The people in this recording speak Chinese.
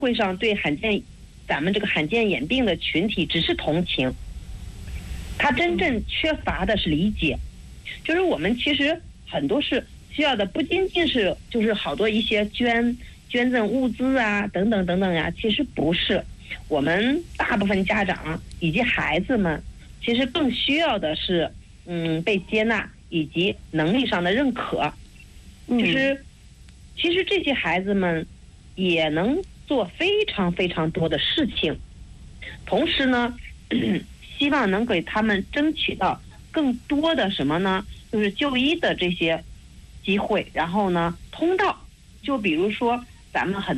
会上对咱们这个罕见眼病的群体只是同情，他真正缺乏的是理解。就是我们其实很多是需要的，不仅仅是就是好多一些捐赠物资啊等等等等呀，其实不是。我们大部分家长以及孩子们，其实更需要的是被接纳以及能力上的认可。就是其实这些孩子们也能做非常非常多的事情，同时呢希望能给他们争取到更多的什么呢，就是就医的这些机会，然后呢通道。就比如说咱们很